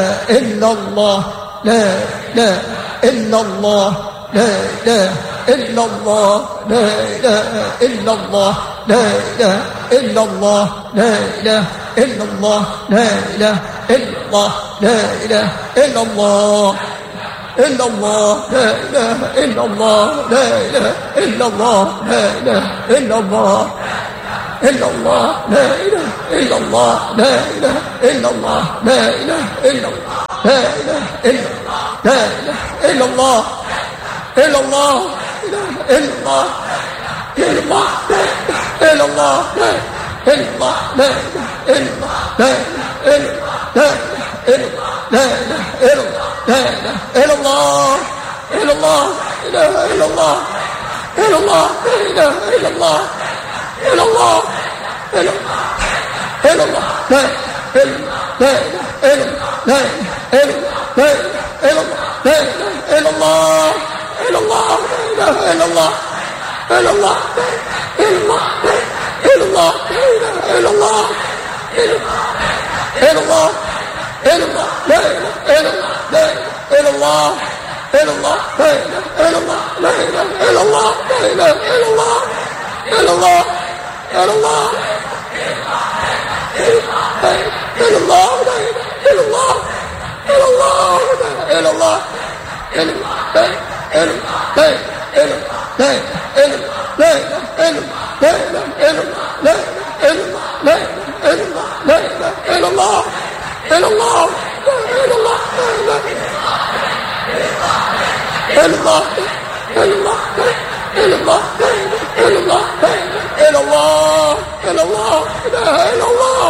إلا الله لا إله إلا الله لا إله إلا الله لا إله إلا الله لا إله إلا الله لا إله إلا الله لا إله إلا الله لا إله إلا الله إلا الله لا إله إلا الله لا إله إلا الله لا إله إلا الله إلا الله لا إله إلا الله لا إله إلا الله لا إله إلا الله لا إله إلا الله لا إله إلا الله إلا الله إلا الله إلا الله إلا الله إلا الله لا إله إلا الله لا إله إلا الله لا إله إلا الله إلا الله لا إله إلا الله إلا الله لا إله إلا الله إلا الله إلا الله إلا الله لا إله إلا الله إلا الله لا إله إلا الله إلا الله إلا الله إلا الله إلا الله إلا الله إلا الله لا إله إلا الله إلا الله لا إله إلا الله لا إله إلا الله لا إله إلا الله إلا الله إلا الله إلا الله لا إله إلا الله إلا الله لا إله إلا الله إلا الله إلا الله إلا الله إلا الله إلا الله إلا الله إلا الله إلا الله إلا الله إلا الله إلا الله إلا الله